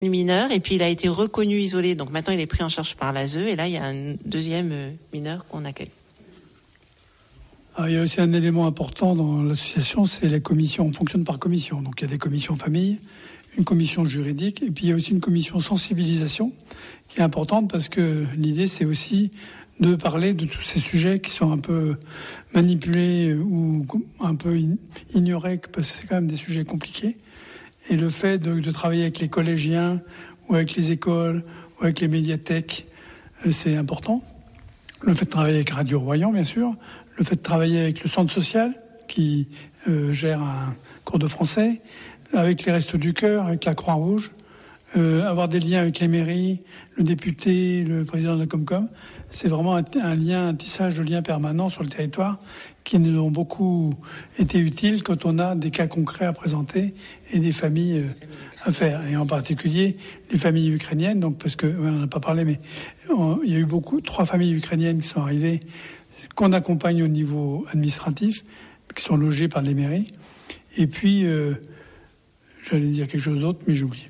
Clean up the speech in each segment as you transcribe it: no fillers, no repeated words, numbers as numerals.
mineur, et puis il a été reconnu isolé. Donc maintenant, il est pris en charge par l'ASE, et là, il y a un deuxième mineur qu'on accueille. Alors, il y a aussi un élément important dans l'association, c'est les commissions. On fonctionne par commission. Donc il y a des commissions famille, une commission juridique, et puis il y a aussi une commission sensibilisation qui est importante parce que l'idée, c'est aussi de parler de tous ces sujets qui sont un peu manipulés ou un peu ignorés, parce que c'est quand même des sujets compliqués. Et le fait de travailler avec les collégiens ou avec les écoles ou avec les médiathèques, c'est important. Le fait de travailler avec Radio Royan, bien sûr. Le fait de travailler avec le centre social qui gère un cours de français, avec les Restos du Cœur, avec la Croix-Rouge, avoir des liens avec les mairies, le député, le président de la Comcom. C'est vraiment un tissage de liens permanents sur le territoire qui nous ont beaucoup été utiles quand on a des cas concrets à présenter et des familles à faire. Et en particulier, les familles ukrainiennes, donc parce que, on n'a pas parlé, mais il y a eu 3 familles ukrainiennes qui sont arrivées, qu'on accompagne au niveau administratif, qui sont logées par les mairies. Et puis, j'allais dire quelque chose d'autre, mais j'ai oublié.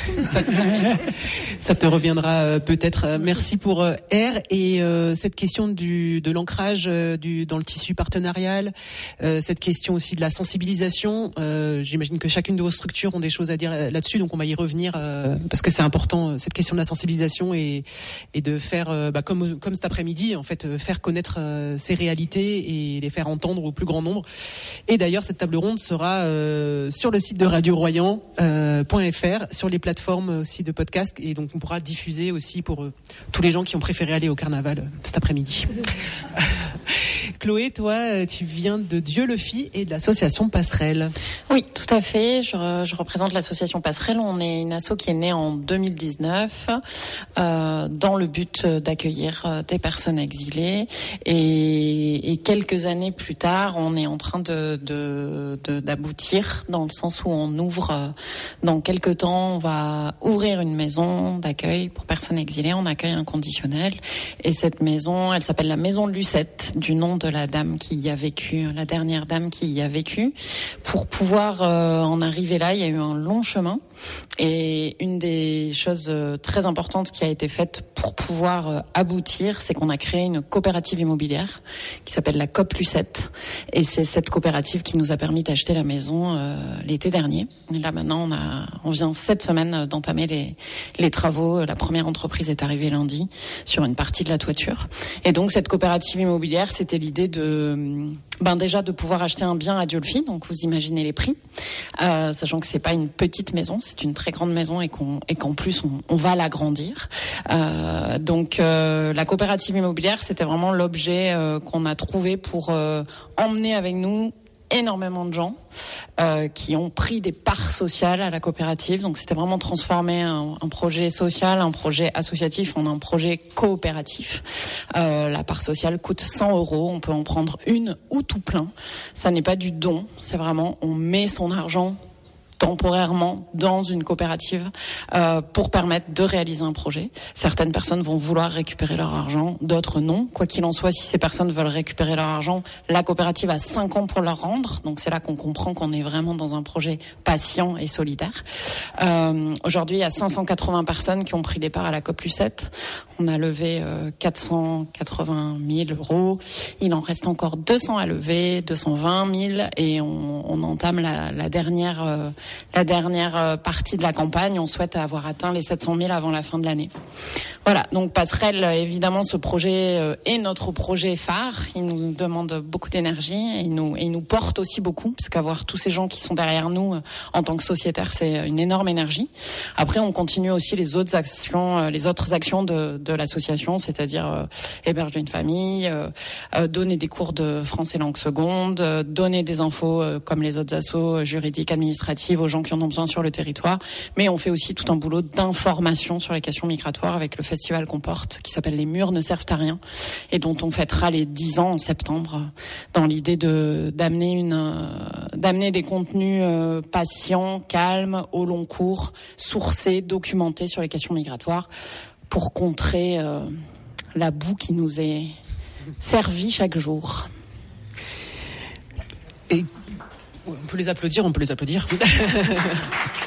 Ça te reviendra peut-être. Merci pour R et cette question de l'ancrage dans le tissu partenarial, cette question aussi de la sensibilisation. J'imagine que chacune de vos structures ont des choses à dire là-dessus, donc on va y revenir parce que c'est important cette question de la sensibilisation et de faire comme cet après-midi en fait faire connaître ces réalités et les faire entendre au plus grand nombre. Et d'ailleurs cette table ronde sera sur le site de Radio Royan.fr, sur les plateformes aussi de podcast, et donc on pourra diffuser aussi pour tous les gens qui ont préféré aller au carnaval cet après-midi. Chloé, toi, tu viens de Dieu le fit et de l'association Passerelle. Oui, tout à fait. Je représente l'association Passerelle. On est une asso qui est née en 2019 dans le but d'accueillir des personnes exilées. Et quelques années plus tard, on est en train d'aboutir dans le sens où on ouvre dans quelques temps, on va ouvrir une maison d'accueil pour personnes exilées en accueil inconditionnel. Et cette maison, elle s'appelle la Maison de Lucette, du nom de la dame qui y a vécu, la dernière dame qui y a vécu. Pour pouvoir en arriver là, il y a eu un long chemin. Et une des choses très importantes qui a été faite pour pouvoir aboutir, c'est qu'on a créé une coopérative immobilière qui s'appelle la COP Lucette. Et c'est cette coopérative qui nous a permis d'acheter la maison l'été dernier. Et là maintenant, on vient cette semaine d'entamer les travaux. La première entreprise est arrivée lundi sur une partie de la toiture. Et donc cette coopérative immobilière, c'était l'idée déjà de pouvoir acheter un bien à Diolfi. Donc vous imaginez les prix, sachant que c'est pas une petite maison, c'est une très grande maison et qu'en plus on va l'agrandir. Donc la coopérative immobilière, c'était vraiment l'objet qu'on a trouvé pour emmener avec nous énormément de gens qui ont pris des parts sociales à la coopérative. Donc c'était vraiment transformer un projet social, un projet associatif en un projet coopératif. La part sociale coûte 100 €. On peut en prendre une ou tout plein. Ça n'est pas du don. C'est vraiment, on met son argent temporairement dans une coopérative pour permettre de réaliser un projet. Certaines personnes vont vouloir récupérer leur argent, d'autres non. Quoi qu'il en soit, si ces personnes veulent récupérer leur argent, la coopérative a 5 ans pour leur rendre. Donc c'est là qu'on comprend qu'on est vraiment dans un projet patient et solidaire. Aujourd'hui, il y a 580 personnes qui ont pris des parts à la COP Lucette. On a levé 480 000 €. Il en reste encore 200 à lever, 220 000, et on entame la dernière partie de la campagne. On souhaite avoir atteint les 700 000 avant la fin de l'année. Voilà, donc Passerelle, évidemment, ce projet est notre projet phare. Il nous demande beaucoup d'énergie et il nous porte aussi beaucoup, parce qu'avoir tous ces gens qui sont derrière nous en tant que sociétaires, c'est une énorme énergie. Après, on continue aussi les autres actions de l'association, c'est-à-dire héberger une famille, donner des cours de français langue seconde, donner des infos comme les autres assos juridiques, administratives aux gens qui en ont besoin sur le territoire. Mais on fait aussi tout un boulot d'information sur les questions migratoires avec le festival qu'on porte, qui s'appelle Les Murs ne servent à rien, et dont on fêtera les 10 ans en septembre, dans l'idée d'amener des contenus patients, calmes, au long cours, sourcés, documentés sur les questions migratoires, pour contrer la boue qui nous est servie chaque jour. Et on peut les applaudir.